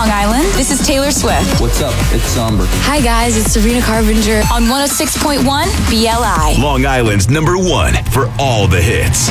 Long Island, this is Taylor Swift. What's up? It's Somber. Hi guys, it's Sabrina Carpenter on 106.1 BLI. Long Island's #1 for all the hits.